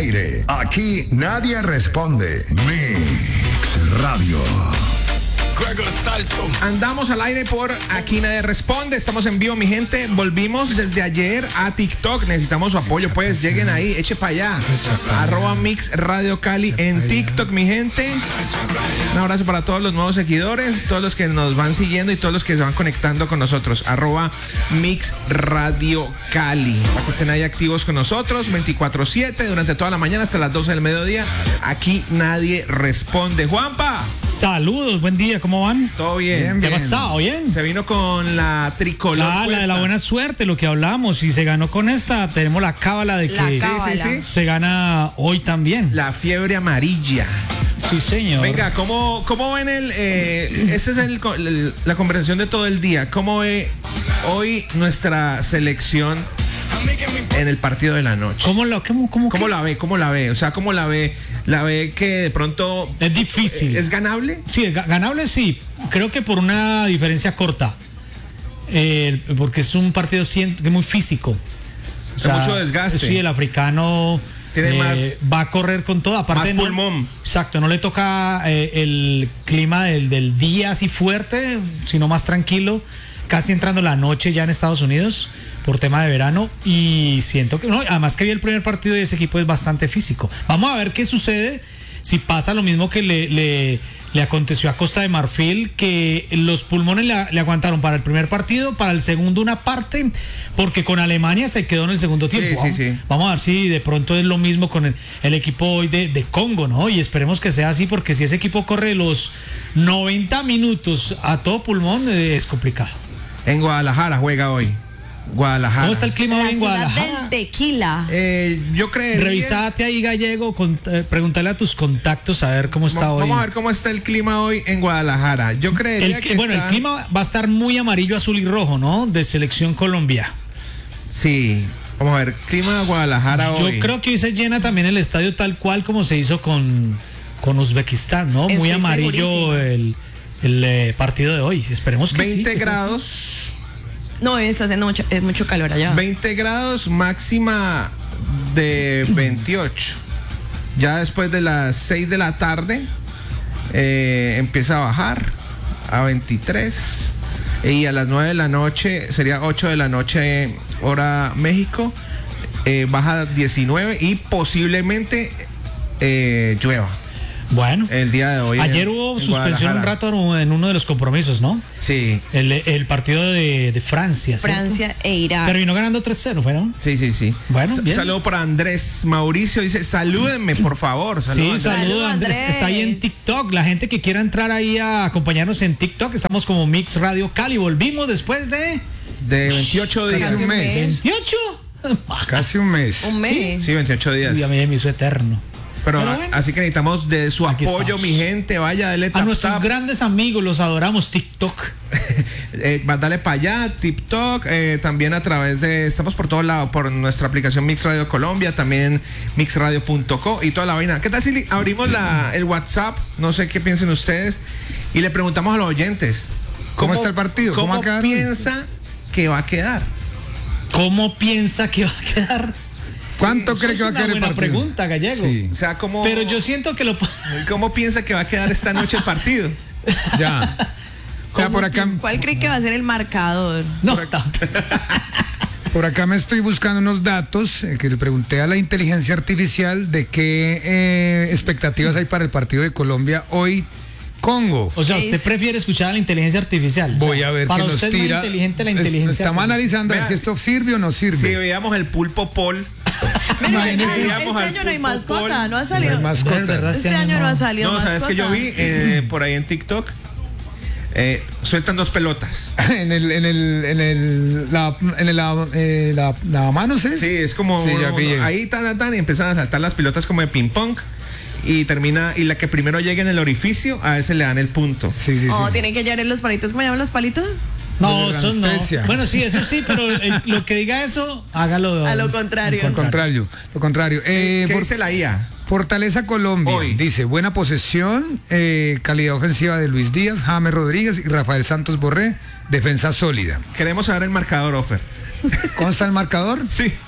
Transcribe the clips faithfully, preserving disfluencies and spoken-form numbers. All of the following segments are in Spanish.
aire. Aquí nadie responde. Mix Radio. Andamos al aire por Aquí Nadie Responde. Estamos en vivo, mi gente. Volvimos desde ayer a TikTok. Necesitamos su apoyo, pues. Lleguen ahí, eche para allá. Arroba Mix Radio Cali en TikTok, mi gente. Un abrazo para todos los nuevos seguidores, todos los que nos van siguiendo y todos los que se van conectando con nosotros. Arroba Mix Radio Cali. Para que estén ahí activos con nosotros, veinticuatro siete, durante toda la mañana hasta las doce del mediodía. Aquí Nadie Responde. Juanpa. Saludos, buen día, ¿cómo van? Todo bien. ¿Qué ha pasado? ¿Bien? Se vino con la tricolor. Ah, la de la buena suerte, lo que hablamos. Y se ganó con esta. Tenemos la cábala de La que cábala. Sí, sí, sí. se gana hoy también. La fiebre amarilla. Sí, señor. Venga, ¿cómo, cómo ven el... Eh, esa es el, el- la conversación de todo el día. ¿Cómo ve hoy nuestra selección en el partido de la noche? ¿Cómo, lo, cómo, cómo, ¿Cómo qué? la ve? ¿Cómo la ve? O sea, ¿cómo la ve? ¿La ve que de pronto Es difícil. es ganable? Sí, ga- ganable sí. Creo que por una diferencia corta. Eh, porque es un partido cien- que es muy físico. O De mucho desgaste. Sí, el africano Tiene eh, más- va a correr con todo. Aparte más no- pulmón. Exacto, no le toca eh, el clima del, del día así fuerte, sino más tranquilo. Casi entrando la noche ya en Estados Unidos por tema de verano. Y siento que, no, además que vi el primer partido y ese equipo es bastante físico. Vamos a ver qué sucede si pasa lo mismo que le, le, le aconteció a Costa de Marfil, que los pulmones le, le aguantaron para el primer partido, para el segundo una parte, porque con Alemania se quedó en el segundo tiempo. Sí, vamos, sí, sí. vamos a ver si de pronto es lo mismo con el, el equipo hoy de, de Congo, ¿no? Y esperemos que sea así, porque si ese equipo corre los noventa minutos a todo pulmón, eh, es complicado. En Guadalajara juega hoy. Guadalajara. ¿Cómo está el clima La hoy en ciudad Guadalajara? del tequila. Eh, yo creo. Revisate ahí, Gallego, con, eh, pregúntale a tus contactos a ver cómo está Vamos hoy. a ver cómo está el clima hoy en Guadalajara. Yo creería El, que bueno, está- el clima va a estar muy amarillo, azul y rojo, ¿no? De Selección Colombia. Sí. Vamos a ver, clima de Guadalajara Yo hoy. creo que hoy se llena también el estadio tal cual como se hizo con, con Uzbekistán, ¿no? Estoy muy amarillo segurísima. el, el eh, partido de hoy. Esperemos que sí, veinte que sea así. grados. No, está haciendo mucho, es mucho calor allá. veinte grados, máxima de veintiocho. Ya después de las seis de la tarde eh, empieza a bajar a veintitrés. Y a las nueve de la noche, sería ocho de la noche, hora México, eh, baja a diecinueve y posiblemente eh, llueva Bueno, el día de hoy. ayer en- hubo en suspensión un Guadalajara. rato en uno de los compromisos, ¿no? Sí, El, el partido de, de Francia. ¿cierto? Francia e Irak. Terminó ganando tres cero, ¿no? sí, sí, sí. Bueno, Sa- bien. Saludo para Andrés Mauricio. Dice, salúdenme, por favor. Sí, Saludos, Andrés. saludos Andrés. Andrés. Está ahí en TikTok. La gente que quiera entrar ahí a acompañarnos en TikTok, estamos como Mix Radio Cali. Volvimos después de De veintiocho días. Casi un mes. veintiocho. Casi un mes. Un mes. Sí, veintiocho días. Y a mí me hizo eterno. Pero, Pero a- bueno. así que necesitamos de su Aquí apoyo, estamos. mi gente. Vaya, dale A tap, nuestros tap. grandes amigos, los adoramos, TikTok. eh, va- dale para allá, TikTok, eh, también a través de, estamos por todos lados, por nuestra aplicación Mix Radio Colombia, también mix radio punto co y toda la vaina. ¿Qué tal si li- abrimos la, el WhatsApp? No sé qué piensen ustedes. Y le preguntamos a los oyentes. ¿Cómo está el partido? ¿Cómo ¿Cómo, va a quedar? piensa que va a quedar? ¿Cómo piensa que va a quedar? ¿Cuánto Eso cree es que va a una quedar el buena partido? pregunta, Gallego. Sí. O sea, ¿cómo, Pero yo siento que lo... ¿cómo piensa que va a quedar esta noche el partido? Ya. Ya, por acá, ¿Cuál cree que va a ser el marcador? No, tampoco. por acá me estoy buscando unos datos eh, que le pregunté a la inteligencia artificial de qué eh, expectativas hay para el partido de Colombia hoy. Congo. O sea, usted Es- prefiere escuchar a la inteligencia artificial. O sea, Voy a ver para qué nos usted es más tira. inteligente la Es- inteligencia Estamos artificial. analizando a ver Vea, si esto sirve o no Si sirve. veíamos el pulpo Pol. Pero Imagínese, este digamos, al año no hay pulpo mascota, Pol. no ha No salido. hay mascota. De verdad, Este año no ha salido No, mascota. sabes que yo vi eh, por ahí en TikTok. Eh, sueltan dos pelotas. en el, en el, en el, la, en el, la, eh, la, la mano, ¿sí? Sí, es como Sí, ya uno- pillé. ahí tan, tan, tan, y empiezan a saltar las pelotas como de ping pong y termina y la que primero llegue en el orificio a ese le dan el punto. Sí, sí, sí. Oh, tienen que llevar en los palitos. ¿Cómo llaman los palitos? No, de la eso no. anestesia. Bueno, sí, eso sí, pero el- lo que diga eso, hágalo. A lo contrario. Lo contrario, lo contrario. Eh, ¿Qué por- dice la I A? Fortaleza Colombia. Hoy. Dice, buena posesión, eh, calidad ofensiva de Luis Díaz, James Rodríguez y Rafael Santos Borré, defensa sólida. Queremos saber el marcador, Offer. ¿Consta el marcador? Sí.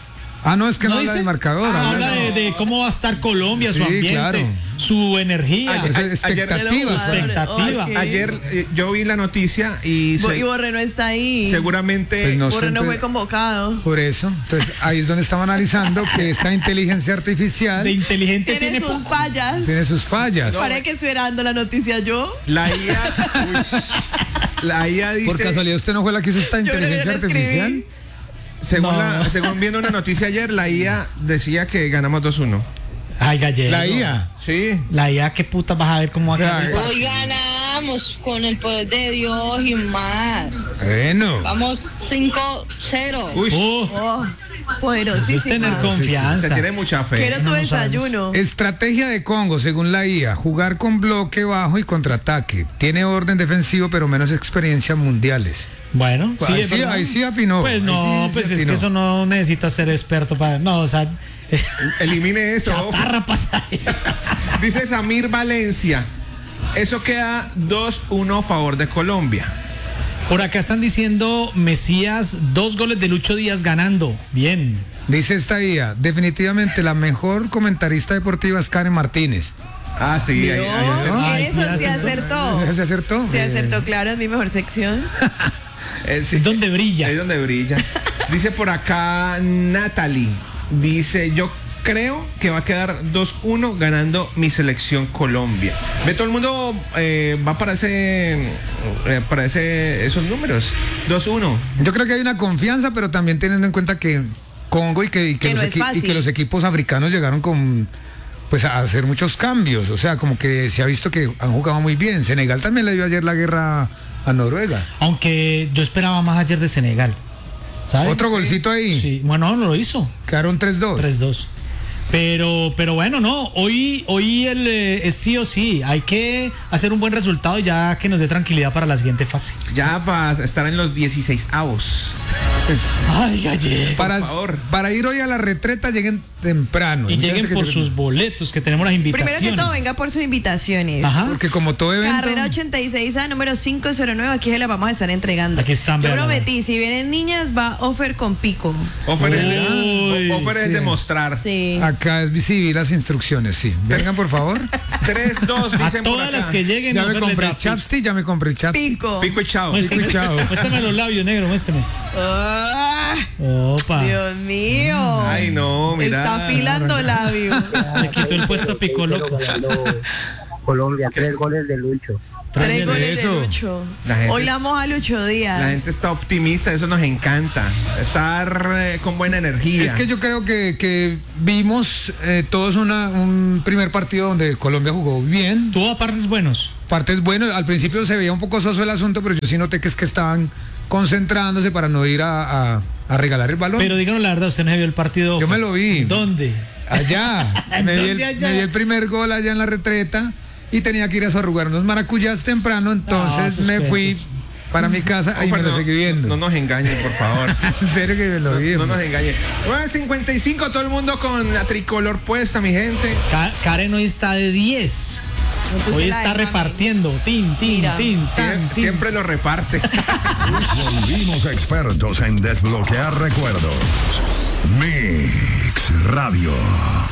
Ah, no, es que no, ¿No habla dice? del marcador. Ah, habla habla de, de cómo va a estar Colombia, su Sí, ambiente, claro. su energía. Ayer- Esa ayer- expectativa. De los expectativa. jugadores. Ok. Ayer eh, yo vi la noticia y Bo- se- Y Borré no está ahí. seguramente Pues no sé, Borré no fue entonces- convocado. Por eso, entonces ahí es donde estamos analizando que esta inteligencia artificial De inteligente Tiene, tiene, sus poco. fallas. tiene sus fallas. Para que estuviera dando la noticia yo. la I A, uy, la I A dice, Por casualidad, ¿usted no fue la que hizo esta Yo creo que inteligencia la escribí. artificial? según, No. la- según viendo una noticia ayer, la I A decía que ganamos dos uno. Ay, gallego. La I A. Sí. La I A, qué puta vas a ver cómo va a quedar. Ay. Hoy ganamos con el poder de Dios y más. Bueno. Vamos cinco cero. Uy, Oh, Oh, eso poderosísima. es tener se confianza. tiene mucha fe. Quiero tu No, no desayuno. Estrategia de Congo, según la I A, jugar con bloque bajo y contraataque. Tiene orden defensivo, pero menos experiencia en mundiales. Bueno, sí, Ahí es sí, verdad. ahí sí afinó. Pues Ahí no, sí pues se es atinó. que eso no necesita ser experto para. No, o sea, Elimine eso. chatarra pasa ahí. Dice Samir Valencia. Eso queda dos uno a favor de Colombia. Por acá están diciendo Mesías, dos goles de Lucho Díaz ganando. Bien. Dice esta I A, definitivamente la mejor comentarista deportiva es Karen Martínez. Ah, sí, ahí, ahí acertó. ¿no? Ay, Eso sí, sí acertó. ¿Se acertó? Se acertó, claro, es mi mejor sección. Eh, sí. Es donde brilla. Ahí es donde brilla. Dice por acá Natalie. Dice, yo creo que va a quedar dos uno ganando mi selección Colombia. Ve, todo el mundo eh, va para ese, eh, para ese, esos números. dos uno. Yo creo que hay una confianza, pero también teniendo en cuenta que Congo y que, y que, Que no los, es equi- y fácil. que los equipos africanos llegaron con pues a hacer muchos cambios. O sea, como que se ha visto que han jugado muy bien. Senegal también le dio ayer la guerra a Noruega. Aunque yo esperaba más ayer de Senegal. ¿Sabes? Otro golcito ahí. Sí, bueno, no lo hizo. Quedaron tres dos. tres dos. Pero, pero bueno, no, hoy, hoy el, eh, es sí o sí, hay que hacer un buen resultado ya que nos dé tranquilidad para la siguiente fase. Ya va a estar en los dieciséis avos. Ay, gallego. Para, favor. para ir hoy a la retreta lleguen temprano. Y Hay mucha lleguen gente que por llega- sus boletos, que tenemos las invitaciones. Primero que todo, venga por sus invitaciones. Ajá. Porque como todo evento. Carrera ochenta y seis A, número quinientos nueve, aquí se las vamos a estar entregando. Aquí están, Yo véanla. prometí, si vienen niñas, va offer con pico. Offer es de, Uy, o- offer es sí. de mostrar. Sí. Acá es visible las instrucciones, sí. Vengan, por favor. tres dos A dicen por todas acá. las que lleguen. Ya no me les compré da el chapstick, ya me compré el chapstick. Pico. Pico y chao. Muéstrame, Pico y chao. muéstrame los labios, negro, muéstrame. Ah, Opa. Dios mío. Ay, no, mira. Está afilando labios. Le quitó el puesto a Pico Loco. Colombia, tres goles de Lucho. Tres goles eso. de Lucho. La gente Hoy es- la vamos a Lucho Díaz. La gente está optimista, eso nos encanta. Estar eh, con buena energía. Es que yo creo que, que vimos eh, todos una, un primer partido donde Colombia jugó bien. Tuvo apartes buenos. Partes buenas. Al principio se veía un poco soso el asunto, pero yo sí noté que es que estaban concentrándose para no ir a, a- a regalar el balón. Pero díganos la verdad, usted no se vio el partido. Yo me lo vi. ¿Dónde? Allá. ¿En me, di el, dónde allá? me di el primer gol allá en la retreta y tenía que ir a desarrugar unos maracuyás temprano, entonces sus me fui cuentos. para mi casa y Offer, me lo no- seguí viendo. No nos engañen, por favor. En serio que me lo vi. No nos engañen. nueve cincuenta y cinco, todo el mundo con la tricolor puesta, mi gente. Ka- Karen hoy está de diez. Me puse Hoy la está de mami. repartiendo. Tin, tin, Mira. tin, Sie- tan, tin. siempre lo reparte. Volvimos expertos en desbloquear recuerdos. Mix Radio.